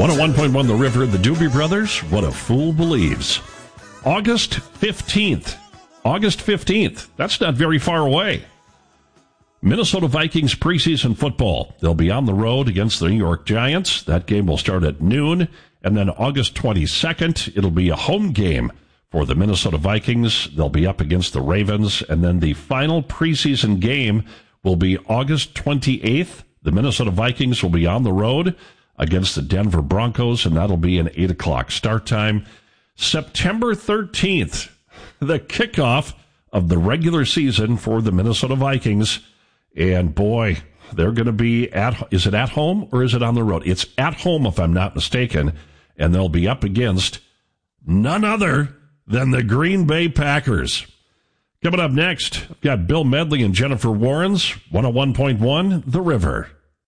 101.1 The River, the Doobie Brothers, What a Fool Believes. August 15th. August 15th. That's not very far away. Minnesota Vikings preseason football. They'll be on the road against the New York Giants. That game will start at noon. And then August 22nd, it'll be a home game for the Minnesota Vikings. They'll be up against the Ravens. And then the final preseason game will be August 28th. The Minnesota Vikings will be on the road against the Denver Broncos, and that'll be an 8 o'clock start time. September 13th, the kickoff of the regular season for the Minnesota Vikings. And boy, they're going to be is it at home or is it on the road? It's at home, if I'm not mistaken, and they'll be up against none other than the Green Bay Packers. Coming up next, I've got Bill Medley and Jennifer Warrens, 101.1 The River.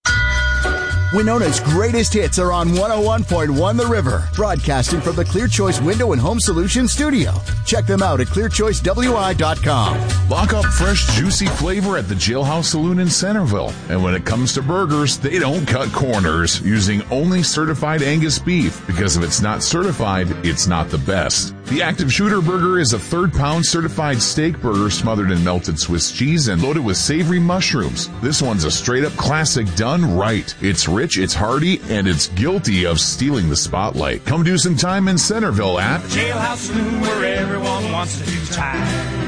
Winona's greatest hits are on 101.1 The River, broadcasting from the Clear Choice Window and Home Solutions studio. Check them out at clearchoicewi.com. Lock up fresh, juicy flavor at the Jailhouse Saloon in Centerville. And when it comes to burgers, they don't cut corners, using only certified Angus beef, because if it's not certified, it's not the best. The Active Shooter Burger is a third-pound certified steak burger smothered in melted Swiss cheese and loaded with savory mushrooms. This one's a straight-up classic done right. It's rich, it's hearty, and it's guilty of stealing the spotlight. Come do some time in Centerville at Jailhouse Saloon, where everyone wants to do time.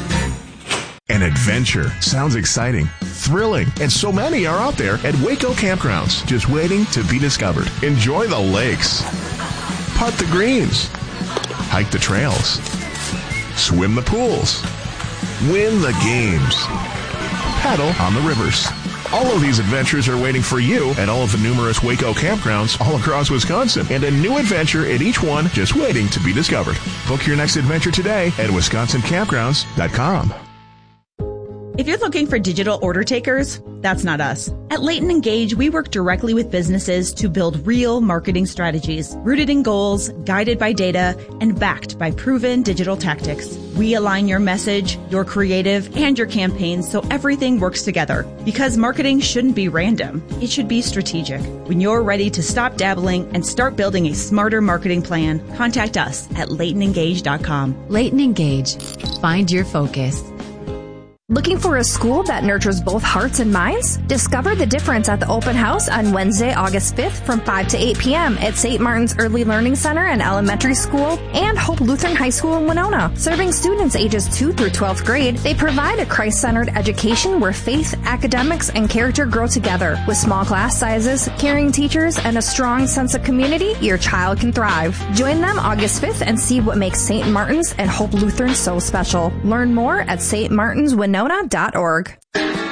An adventure. Sounds exciting, thrilling, and so many are out there at Waco Campgrounds, just waiting to be discovered. Enjoy the lakes, putt the greens, hike the trails, swim the pools, win the games, paddle on the rivers. All of these adventures are waiting for you at all of the numerous Waco campgrounds all across Wisconsin, and a new adventure at each one just waiting to be discovered. Book your next adventure today at wisconsincampgrounds.com. If you're looking for digital order takers, that's not us. At Leighton Engage, we work directly with businesses to build real marketing strategies, rooted in goals, guided by data, and backed by proven digital tactics. We align your message, your creative, and your campaigns so everything works together. Because marketing shouldn't be random. It should be strategic. When you're ready to stop dabbling and start building a smarter marketing plan, contact us at LeightonEngage.com. Leighton Engage. Find your focus. Looking for a school that nurtures both hearts and minds? Discover the difference at the open house on Wednesday, August 5th from 5 to 8 p.m. at St. Martin's Early Learning Center and Elementary School and Hope Lutheran High School in Winona. Serving students ages 2 through 12th grade, they provide a Christ-centered education where faith, academics, and character grow together. With small class sizes, caring teachers, and a strong sense of community, your child can thrive. Join them August 5th and see what makes St. Martin's and Hope Lutheran so special. Learn more at stmartinswinona.org.